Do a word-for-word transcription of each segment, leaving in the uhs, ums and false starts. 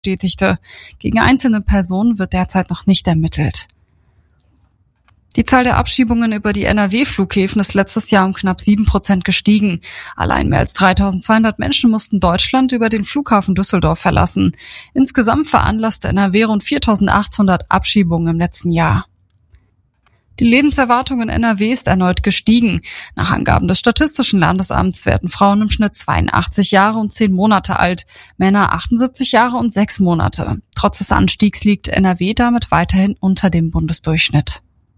bestätigte. Gegen einzelne Personen wird derzeit noch nicht ermittelt. Die Zahl der Abschiebungen über die N R W-Flughäfen ist letztes Jahr um knapp sieben Prozent gestiegen. Allein mehr als dreitausendzweihundert Menschen mussten Deutschland über den Flughafen Düsseldorf verlassen. Insgesamt veranlasste N R W rund viertausendachthundert Abschiebungen im letzten Jahr. Die Lebenserwartung in N R W ist erneut gestiegen. Nach Angaben des Statistischen Landesamts werden Frauen im Schnitt zweiundachtzig Jahre und zehn Monate alt, Männer achtundsiebzig Jahre und sechs Monate. Trotz des Anstiegs liegt N R W damit weiterhin unter dem Bundesdurchschnitt.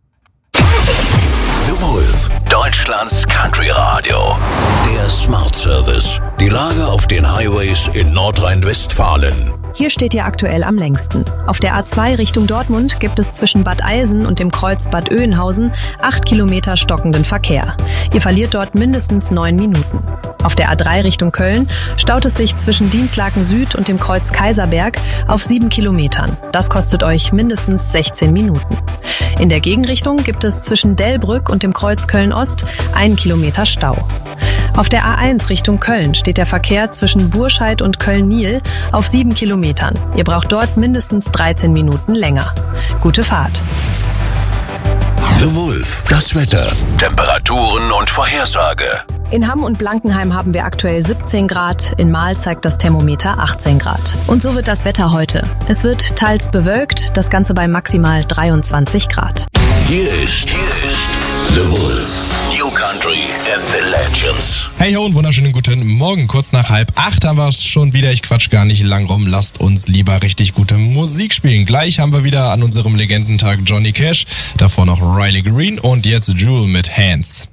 The Wolf, Deutschlands Country Radio. Der Smart Service. Die Lage auf den Highways in Nordrhein-Westfalen. Hier steht ihr aktuell am längsten. Auf der A zwei Richtung Dortmund gibt es zwischen Bad Eilsen und dem Kreuz Bad Oeynhausen acht Kilometer stockenden Verkehr. Ihr verliert dort mindestens neun Minuten. Auf der A drei Richtung Köln staut es sich zwischen Dinslaken Süd und dem Kreuz Kaiserberg auf sieben Kilometern. Das kostet euch mindestens sechzehn Minuten. In der Gegenrichtung gibt es zwischen Delbrück und dem Kreuz Köln-Ost einen Kilometer Stau. Auf der A eins Richtung Köln steht der Verkehr zwischen Burscheid und Köln-Niel auf sieben Kilometern. Ihr braucht dort mindestens dreizehn Minuten länger. Gute Fahrt. The Wolf, das Wetter, Temperaturen und Vorhersage. In Hamm und Blankenheim haben wir aktuell siebzehn Grad, in Mahl zeigt das Thermometer achtzehn Grad. Und so wird das Wetter heute. Es wird teils bewölkt, das Ganze bei maximal dreiundzwanzig Grad. Hier ist, hier ist The Wolf, New Country and the Legends. Hey ho und wunderschönen guten Morgen. Kurz nach halb acht haben wir es schon wieder. Ich quatsch gar nicht lang rum. Lasst uns lieber richtig gute Musik spielen. Gleich haben wir wieder an unserem Legendentag Johnny Cash. Davor noch Riley Green und jetzt Jewel mit Hands.